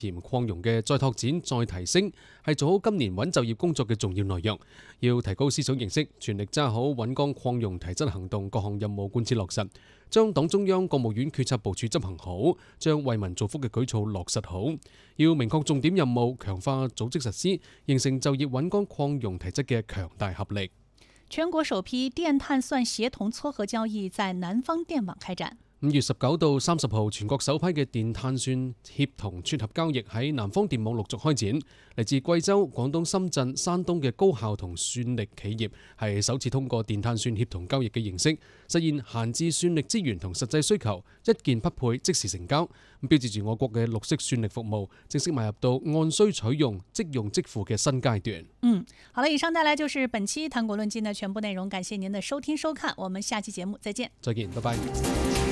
鹽擴容嘅再拓展、再提升，係做好今年穩就業工作嘅重要內容。要提高思想認識，全力揸好穩崗擴容提質行動各項任務貫徹落實，將黨中央、國務院決策部署執行好，將為民造福嘅舉措落實好。要明確重點任務，強化組織實施，形成就業穩崗擴容提質嘅強大合力。 全國首批電碳算協同撮合交易在南方電網開展。 5月19到30號，全國首批嘅電碳算協同撮合交易喺南方電網陸續開展。嚟自貴州、廣東、深圳、山東嘅高效同算力企業係首次通過電碳算協同交易嘅形式，實現閒置算力資源同實際需求一件匹配即時成交，標誌住我國嘅綠色算力服務正式邁入到按需取用、即用即付嘅新階段。 好了，以上帶來就是本期談古論今的全部內容，感謝您的收聽收看，我們下期節目再見。 再見，拜拜。